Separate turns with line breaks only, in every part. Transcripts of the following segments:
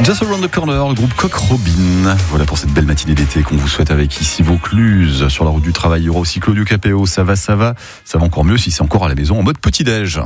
Just Around the Corner, le groupe Coq Robin. Voilà pour cette belle matinée d'été qu'on vous souhaite avec ici Vaucluse. Sur la route du travail, il y aura aussi Claudio Capéo. Ça va encore mieux si c'est encore à la maison en mode petit-déj.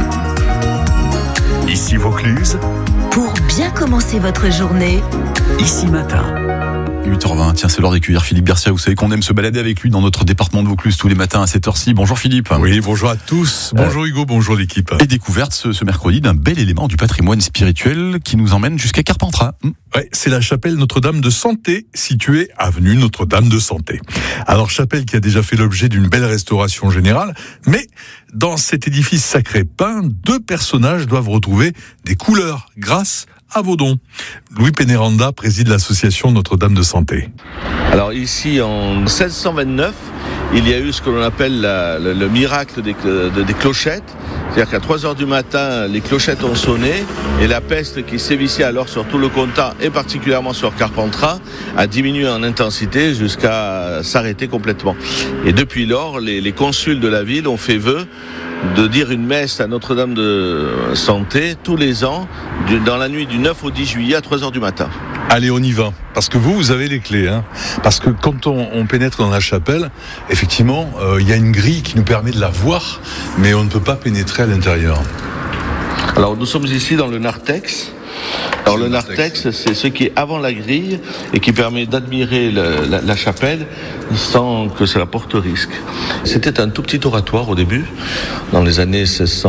Ici Vaucluse.
Pour bien commencer votre journée.
Ici Matin.
8h20, tiens, c'est l'heure d'accueillir Philippe Garcia. Vous savez qu'on aime se balader avec lui dans notre département de Vaucluse tous les matins à cette heure-ci. Bonjour Philippe.
Oui, bonjour à tous. Bonjour Hugo, bonjour l'équipe.
Et découverte ce mercredi d'un bel élément du patrimoine spirituel qui nous emmène jusqu'à Carpentras.
Ouais, c'est la chapelle Notre-Dame de Santé, située avenue Notre-Dame de Santé. Alors, chapelle qui a déjà fait l'objet d'une belle restauration générale, mais dans cet édifice sacré peint, deux personnages doivent retrouver des couleurs grâce à vos dons. Louis Pénéranda préside l'association Notre-Dame de Santé.
Alors ici, en 1629, il y a eu ce que l'on appelle le miracle des clochettes. C'est-à-dire qu'à 3h du matin, les clochettes ont sonné et la peste qui sévissait alors sur tout le comtat et particulièrement sur Carpentras a diminué en intensité jusqu'à s'arrêter complètement. Et depuis lors, les consuls de la ville ont fait vœu de dire une messe à Notre-Dame de Santé tous les ans, dans la nuit du 9 au 10 juillet à 3h du matin.
Allez, on y va. Parce que vous avez les clés. Parce que quand on pénètre dans la chapelle, effectivement, il y a une grille qui nous permet de la voir, mais on ne peut pas pénétrer à l'intérieur.
Alors, nous sommes ici dans le narthex. Alors le narthex, c'est ce qui est avant la grille et qui permet d'admirer la chapelle sans que cela porte risque. C'était un tout petit oratoire au début, dans les années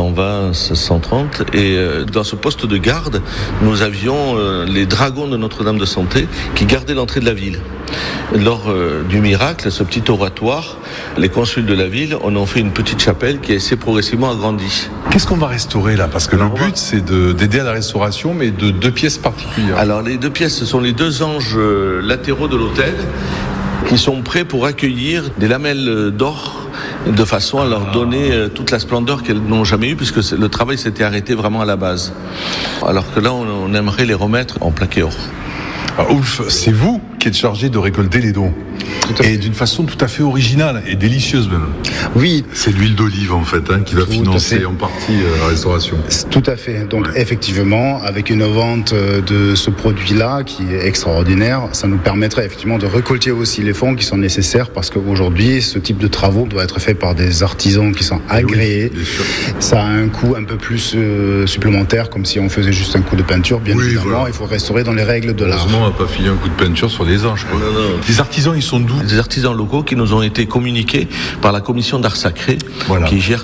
1620-1630, et dans ce poste de garde, nous avions les dragons de Notre-Dame de Santé qui gardaient l'entrée de la ville. Lors du miracle, ce petit oratoire, les consuls de la ville en ont fait une petite chapelle qui s'est progressivement agrandie.
Qu'est-ce qu'on va restaurer là ? Parce que le but, c'est d'aider à la restauration, mais de deux pièces particulières.
Alors les deux pièces, ce sont les deux anges latéraux de l'autel qui sont prêts pour accueillir des lamelles d'or de façon à leur donner toute la splendeur qu'elles n'ont jamais eue, puisque le travail s'était arrêté vraiment à la base. Alors que là, on aimerait les remettre en plaqué or.
Alors, Oulf, c'est vous qui êtes chargé de récolter les dons. Et d'une façon tout à fait originale et délicieuse même.
Oui.
C'est l'huile d'olive en fait qui va financer en partie la restauration.
Tout à fait. Donc effectivement, avec une vente de ce produit-là qui est extraordinaire, ça nous permettrait effectivement de récolter aussi les fonds qui sont nécessaires parce qu'aujourd'hui, ce type de travaux doit être fait par des artisans qui sont agréés. Oui, ça a un coût un peu plus supplémentaire, comme si on faisait juste un coup de peinture. Bien évidemment, voilà. Il faut restaurer dans les règles de l'art.
Heureusement, on va pas filer un coup de peinture sur les anges. Quoi.
Non.
Les artisans, ils sont d'où ?
Des artisans locaux qui nous ont été communiqués par la commission d'art sacré qui gère